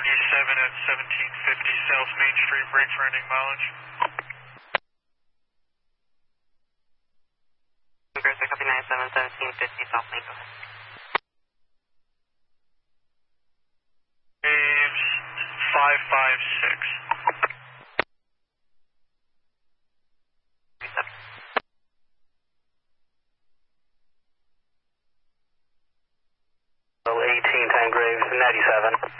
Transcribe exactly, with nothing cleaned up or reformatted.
ninety-seven at seventeen fifty South Main Street, brake for ending mileage. Aggressive, copy ninety-seven, seventeen fifty South Main, go ahead. Waves five five six. eighteen, ten Graves, ninety-seven.